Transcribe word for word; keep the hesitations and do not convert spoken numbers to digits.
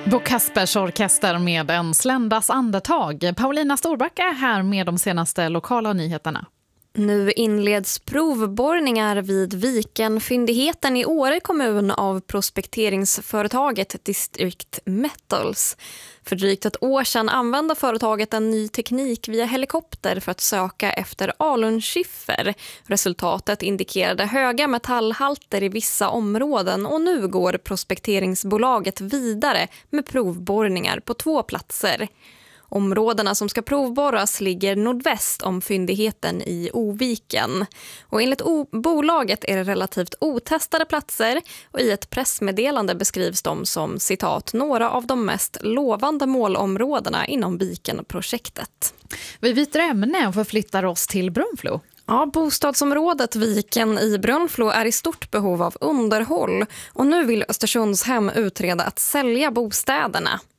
Bo Kaspers orkester med en sländas andetag. Paulina Storback är här med de senaste lokala nyheterna. Nu inleds provborrningar vid Viken-fyndigheten i Åre kommun av prospekteringsföretaget District Metals. För drygt ett år sedan använde företaget en ny teknik via helikopter för att söka efter alunskiffer. Resultatet indikerade höga metallhalter i vissa områden och nu går prospekteringsbolaget vidare med provborrningar på två platser. Områdena som ska provborras ligger nordväst om fyndigheten i Oviken. Och enligt o- bolaget är det relativt otestade platser och i ett pressmeddelande beskrivs de som citat några av de mest lovande målområdena inom Viken-projektet. Vi byter ämne och förflyttar oss till Brunflo. Ja, bostadsområdet Viken i Brunflo är i stort behov av underhåll och nu vill Östersundshem utreda att sälja bostäderna.